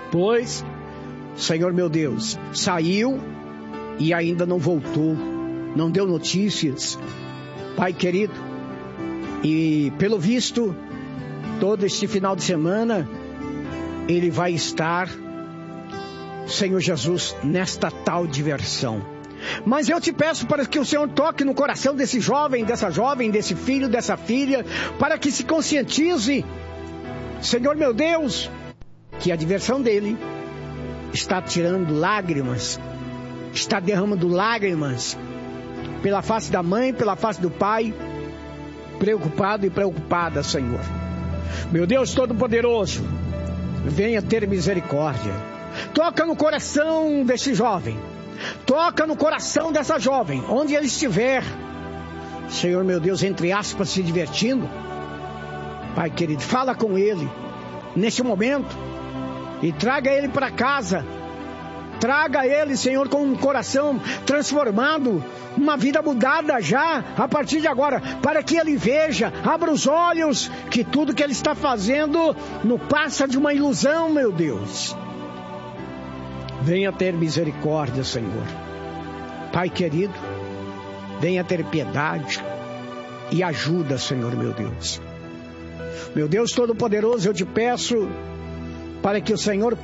Pois, Senhor meu Deus, saiu e ainda não voltou, não deu notícias, Pai querido. E pelo visto, todo este final de semana, ele vai estar, Senhor Jesus, nesta tal diversão. Mas eu te peço para que o Senhor toque no coração desse jovem, dessa jovem, desse filho, dessa filha, para que se conscientize, Senhor meu Deus, que a diversão dele está tirando lágrimas, está derramando lágrimas pela face da mãe, pela face do pai, preocupado e preocupada, Senhor. Meu Deus Todo-Poderoso, venha ter misericórdia. Toca no coração desse jovem, toca no coração dessa jovem, onde ele estiver, Senhor meu Deus, entre aspas, se divertindo. Pai querido, fala com ele neste momento e traga ele para casa. Traga ele, Senhor, com um coração transformado, uma vida mudada já, a partir de agora, para que ele veja, abra os olhos, que tudo que ele está fazendo não passa de uma ilusão, meu Deus. Venha ter misericórdia, Senhor. Pai querido, venha ter piedade e ajuda, Senhor, meu Deus. Meu Deus Todo-Poderoso, eu te peço para que o Senhor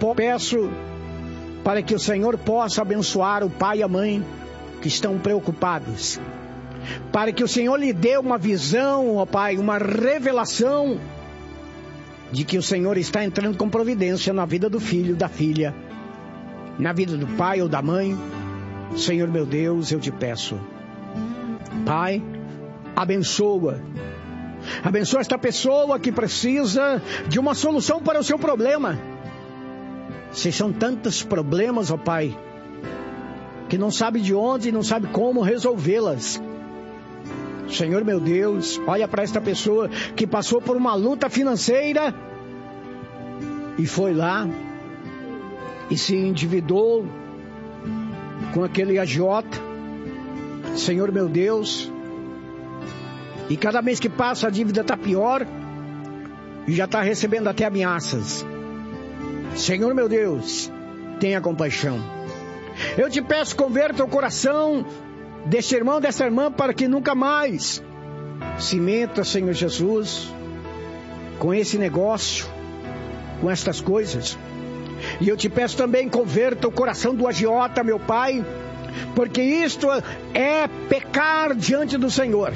possa abençoar o pai e a mãe que estão preocupados. Para que o Senhor lhe dê uma visão, ó Pai, uma revelação de que o Senhor está entrando com providência na vida do filho, da filha, na vida do pai ou da mãe. Senhor meu Deus, eu te peço, Pai, abençoa esta pessoa que precisa de uma solução para o seu problema. Se são tantos problemas, ó Pai, que não sabe de onde, não sabe como resolvê-las. Senhor meu Deus, olha para esta pessoa que passou por uma luta financeira e foi lá e se endividou com aquele agiota. Senhor meu Deus, e cada mês que passa a dívida está pior e já está recebendo até ameaças. Senhor meu Deus, tenha compaixão. Eu te peço, converta o coração deste irmão, dessa irmã, para que nunca mais se meta, Senhor Jesus, com esse negócio, com estas coisas. E eu te peço também, converta o coração do agiota, meu Pai, porque isto é pecar diante do Senhor.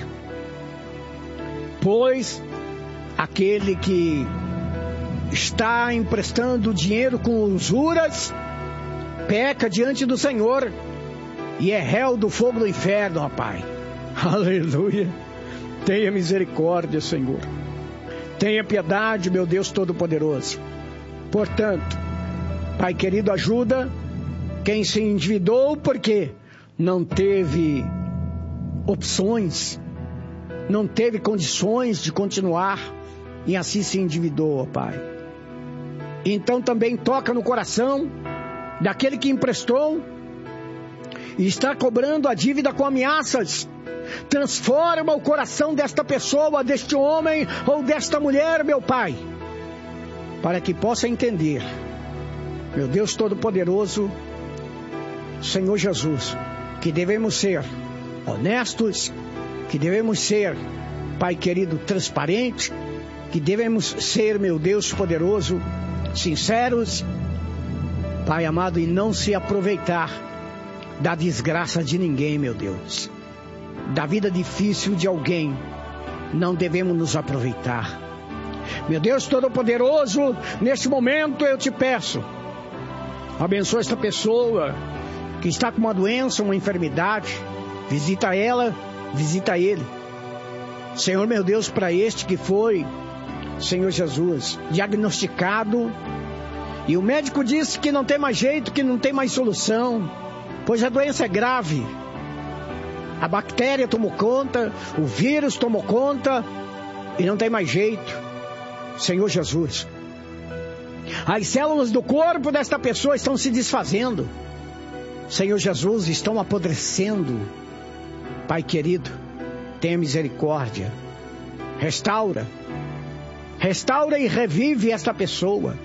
Pois aquele que está emprestando dinheiro com usuras, peca diante do Senhor e é réu do fogo do inferno, ó Pai. Aleluia. Tenha misericórdia, Senhor. Tenha piedade, meu Deus Todo-Poderoso. Portanto, Pai querido, ajuda quem se endividou porque não teve opções, não teve condições de continuar e assim se endividou, ó Pai. Então também toca no coração daquele que emprestou e está cobrando a dívida com ameaças. Transforma o coração desta pessoa, deste homem ou desta mulher, meu Pai, para que possa entender, meu Deus Todo-Poderoso, Senhor Jesus, que devemos ser honestos, que devemos ser, Pai querido, transparente, que devemos ser, meu Deus poderoso, sinceros, Pai amado, e não se aproveitar da desgraça de ninguém, meu Deus. Da vida difícil de alguém, não devemos nos aproveitar. Meu Deus Todo-Poderoso, neste momento eu te peço, abençoa esta pessoa que está com uma doença, uma enfermidade, visita ela, visita ele. Senhor meu Deus, para este que foi, Senhor Jesus, diagnosticado, e o médico disse que não tem mais jeito, que não tem mais solução, pois a doença é grave. A bactéria tomou conta, o vírus tomou conta, e não tem mais jeito. Senhor Jesus, as células do corpo desta pessoa estão se desfazendo. Senhor Jesus, estão apodrecendo. Pai querido, tenha misericórdia. Restaura e revive esta pessoa.